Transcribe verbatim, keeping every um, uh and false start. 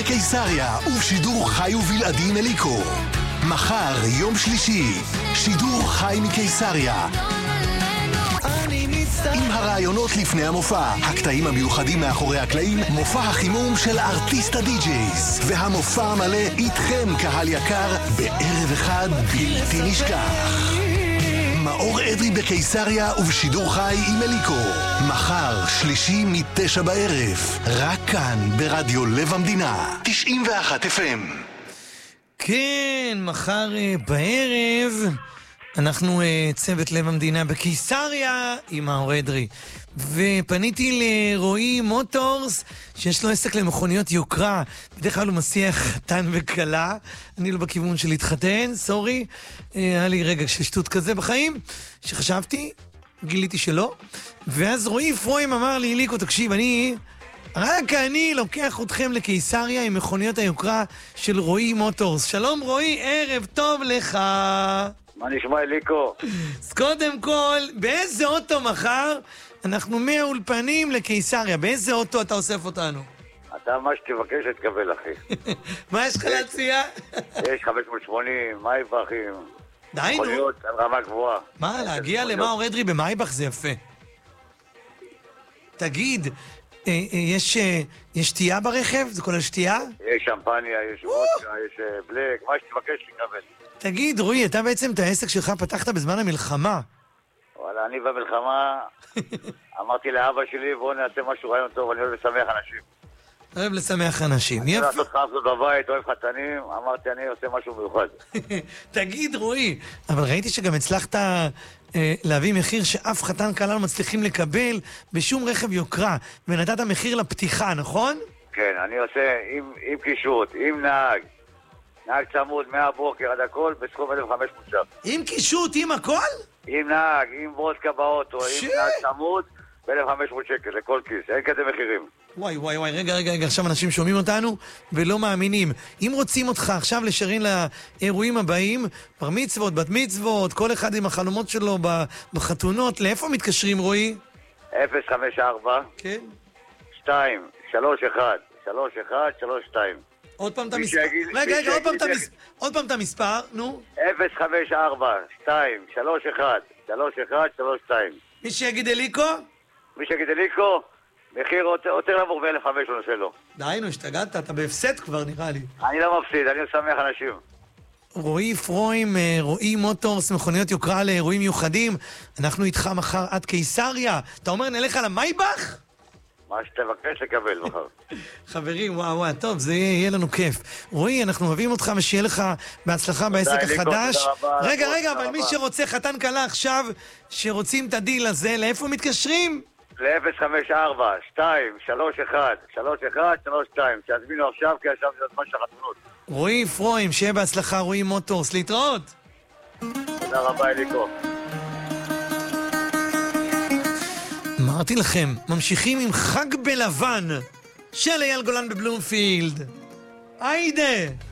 בקיסריה ובשידור חי ובלעדי עם אליקו. מחר, יום שלישי, שידור חי מקיסריה. עם הרעיונות לפני המופע, הקטעים המיוחדים מאחורי הקלעים, מופע החימום של ארטיסט הדי-ג'ייז, והמופע המלא איתכם קהל יקר בערב אחד בלתי נשכח. מאור אדרי בקיסריה ובשידור חי עם אליקו. מחר, שלישי מתשע בערב, רק כאן ברדיו לב המדינה, תשעים ואחת אף אם. כן, מחר בערב אנחנו צוות לב המדינה בקיסריה עם מאור אדרי. ופניתי לרועי מוטורס, שיש לו עסק למכוניות יוקרה. בדרך כלל הוא מסיע חתן וקלה. אני לא בכיוון של להתחתן, סורי. היה לי רגע של שטות כזה בחיים, שחשבתי, גיליתי שלא. ואז רועי פרוים אמר לי, אליקו, תקשיב, אני... רק אני לוקח אתכם לקיסריה עם מכוניות היוקרה של רועי מוטורס. שלום רועי, ערב טוב לך. מה נשמע אליקו? אז קודם כל, באיזה אוטו מחר אנחנו מהאולפנים לקיסריה? באיזה אוטו אתה אוסף אותנו? אתה מה שתבקש תקבל, אחי. מה יש לך להציע? יש חמש מאות ושמונים, מייבכים. די נו. מכוניות על רמה גבוהה. מה, להגיע למאור אדרי במייבך זה יפה. תגיד, יש שתייה ברכב? זה כולל שתייה? יש שמפניה, יש וודקה, יש בלק, מה שתבקש תקבל. תגיד, רועי, אתה בעצם את העסק שלך פתחת בזמן המלחמה. וואלה, אני במלחמה, אמרתי לאבא שלי, בואו נעשה משהו רעיון טוב, אני אוהב לשמח אנשים. אוהב לשמח אנשים, יפה. אני יפה. לעשות חפשות בבית, אוהב חתנים, אמרתי, אני עושה משהו מיוחד. תגיד, רועי, אבל ראיתי שגם הצלחת אה, להביא מחיר שאף חתן כלל לא מצליחים לקבל בשום רכב יוקרה, ונתת מחיר לפתיחה, נכון? כן, אני עושה עם, עם קישוט, עם נהג, נהג צמוד מהבוקר עד הכל, בסכום אלף וחמש מאות ש"ח. עם קישוט, עם הכל? עם נהג, עם וודקה באוטו, ש... עם נהג צמוד, ב-אלף וחמש מאות שקל, לכל כיס, אין כזה מחירים. וואי וואי וואי, רגע רגע רגע, עכשיו אנשים שומעים אותנו ולא מאמינים. אם רוצים אותך עכשיו לשרין לאירועים הבאים, בר מצוות, בת מצוות, כל אחד עם החלומות שלו בחתונות, לאיפה מתקשרים רועי? אפס חמש ארבע כן? שתיים שלוש אחת שלוש אחת שלוש שתיים. עוד פעם את המספר. רגע רגע, עוד פעם את המספר. עוד פעם את המספר, נו. אפס חמש ארבע שתיים שלוש אחת שלוש אחת שלוש שתיים. מי שיגיד אליקו? מי שיגיד אליקו, מחיר יותר נמוך ב-אלף וחמש מאות שלו. די נו, השתגעת, אתה בהפסד כבר נראה לי. אני לא מפסיד, אני משמח אנשים. רועי פרוים, רועי מוטורס, מכוניות יוקרה לאירועים מיוחדים. אנחנו איתך מחר עד קיסריה. אתה אומר נלך על המייבך? מה שתבקש לקבל מחר. חברים, וואו וואו, טוב, זה יהיה לנו כיף. רועי, אנחנו אוהבים אותך ושיהיה לך בהצלחה בעסק החדש. רגע, רגע, אבל מי שרוצה חתן קלה עכשיו, שרוצים את הדיל הזה, לאיפה מתקשרים? ל-אפס חמש ארבע שתיים שלוש אחת שלוש אחת שלוש שתיים. שיזמינו עכשיו, כי עכשיו זה הזמן של החתונות. רועי פרוים, שיהיה בהצלחה, רועי מוטורס. להתראות. תודה רבה, אליקו. אמרתי לכם, ממשיכים עם חג בלבן של אייל גולן בבלומפילד. היידה!